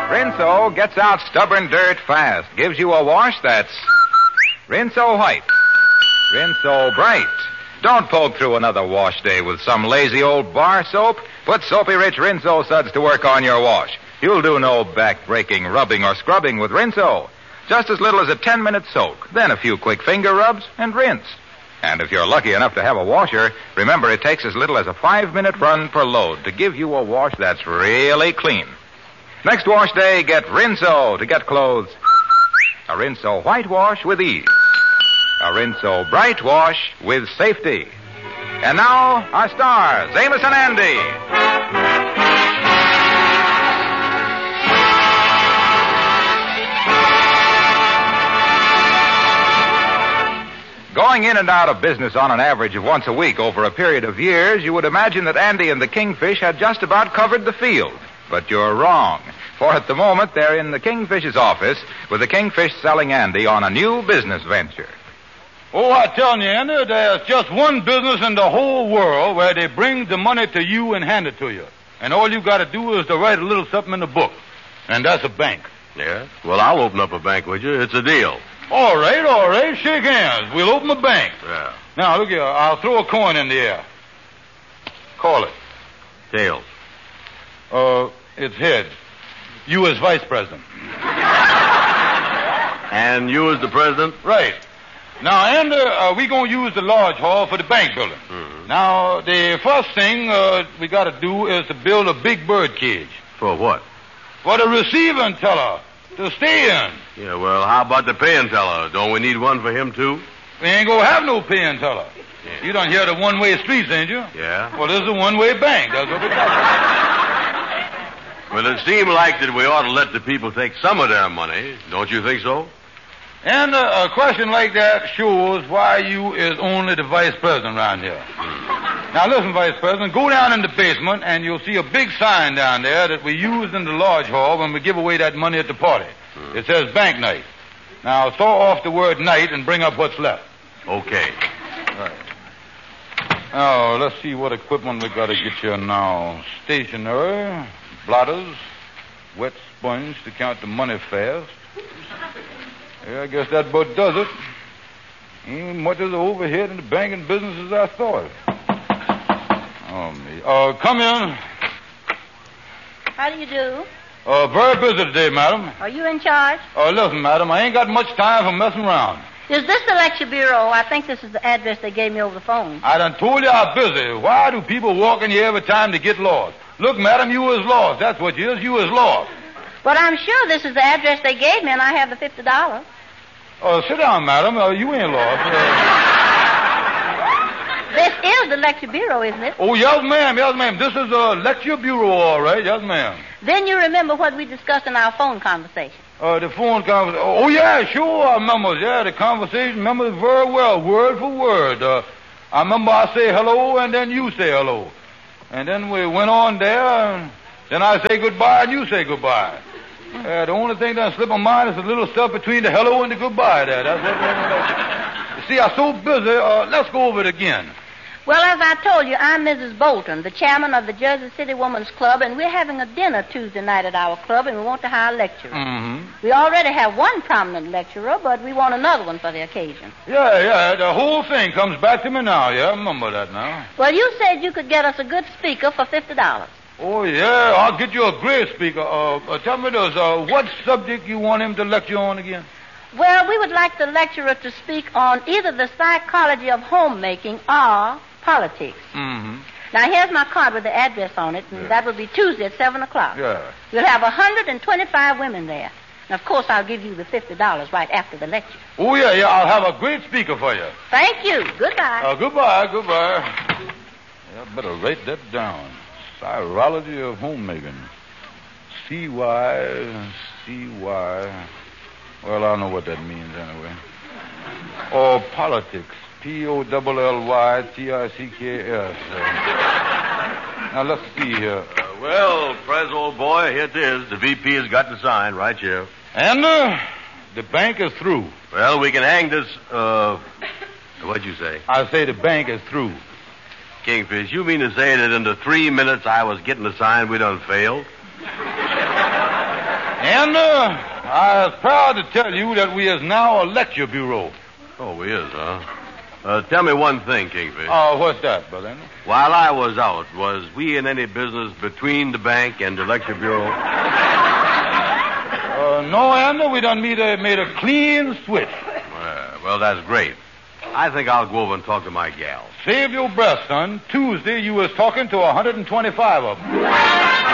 Rinso gets out stubborn dirt fast. Gives you a wash that's Rinso White. Rinso Bright. Don't poke through another wash day with some lazy old bar soap. Put soapy-rich Rinso suds to work on your wash. You'll do no back-breaking rubbing or scrubbing with Rinso. Just as little as a 10-minute soak, then a few quick finger rubs, and rinse. And if you're lucky enough to have a washer, remember it takes as little as a 5-minute run per load to give you a wash that's really clean. Next wash day, get Rinso to get clothes. A Rinso White wash with ease. A Rinso Bright wash with safety. And now, our stars, Amos and Andy. Going in and out of business on an average of once a week over a period of years, you would imagine that Andy and the Kingfish had just about covered the field. But you're wrong. For at the moment, they're in the Kingfish's office with the Kingfish selling Andy on a new business venture. Oh, I tell you, Andy, there's just one business in the whole world where they bring the money to you and hand it to you. And all you got to do is to write a little something in the book. And that's a bank. Yeah? Well, I'll open up a bank with you. It's a deal. All right. Shake hands. We'll open a bank. Yeah. Now, look here. I'll throw a coin in the air. Call it. Tails. It's heads. You as vice president. And you as the president? Right. Now, Andy, we're going to use the large hall for the bank building. Mm-hmm. Now, the first thing we got to do is to build a big bird cage. For what? For the receiving teller to stay in. Yeah, well, how about the paying teller? Don't we need one for him, too? We ain't going to have no paying teller. Yeah. You done hear the one-way streets, ain't you? Yeah. Well, this is a one-way bank. That's what we got. Well, it seemed like that we ought to let the people take some of their money. Don't you think so? And a question like that shows why you is only the vice president around here. Now, listen, Vice President, go down in the basement and you'll see a big sign down there that we use in the large hall when we give away that money at the party. It says bank night. Now, saw off the word night and bring up what's left. Okay. Right. Now, let's see what equipment we got to get you now. Stationery, blotters, wet sponge to count the money fast. Yeah, I guess that about does it. Ain't much as overhead in the banking business as I thought. Oh, me. Come in. How do you do? Very busy today, madam. Are you in charge? Listen, madam, I ain't got much time for messing around. Is this the lecture bureau? I think this is the address they gave me over the phone. I done told you I'm busy. Why do people walk in here every time to get lost? Look, madam, you is lost. That's what you is. You is lost. But I'm sure this is the address they gave me, and I have the $50. Sit down, madam. You ain't lost. This is the lecture bureau, isn't it? Oh, yes, ma'am. Yes, ma'am. This is a lecture bureau, all right. Yes, ma'am. Then you remember what we discussed in our phone conversation. The phone conversation. Oh, yeah, sure. I remember. Yeah, the conversation. Remember it very well, word for word. I remember I say hello, and then you say hello. And then we went on there, and then I say goodbye, and you say goodbye. The only thing that slipped my mind is the little stuff between the hello and the goodbye there. That's what you see, I'm so busy. Let's go over it again. Well, as I told you, I'm Mrs. Bolton, the chairman of the Jersey City Women's Club, and we're having a dinner Tuesday night at our club, and we want to hire a lecturer. Mm-hmm. We already have one prominent lecturer, but we want another one for the occasion. Yeah, the whole thing comes back to me now. Yeah, I remember that now. Well, you said you could get us a good speaker for $50. Oh, yeah, I'll get you a great speaker. Tell me this, what subject you want him to lecture on again? Well, we would like the lecturer to speak on either the psychology of homemaking or politics. Mm-hmm. Now, here's my card with the address on it, and that will be Tuesday at 7 o'clock. Yeah. We'll have 125 women there. And, of course, I'll give you the $50 right after the lecture. Oh, yeah, I'll have a great speaker for you. Thank you. Goodbye. Goodbye. Yeah, I better write that down. Psychology of homemaking. C-Y. Well, I know what that means anyway. Or politics. P-O-L-L-Y-T-I-C-K-S. Now, let's see here. Well, Prez, old boy, here it is. The VP has got to sign right here. And the bank is through. Well, we can hang this, what'd you say? I say the bank is through. Kingfish, you mean to say that in the 3 minutes I was getting the sign, we done failed? And I was proud to tell you that we is now a lecture bureau. Oh, we is, huh? Tell me one thing, Kingfish. What's that, Brother Andy? While I was out, was we in any business between the bank and the lecture bureau? No, Andy, we done made a clean switch. Well, that's great. I think I'll go over and talk to my gal. Save your breath, son. Tuesday you was talking to 125 of them.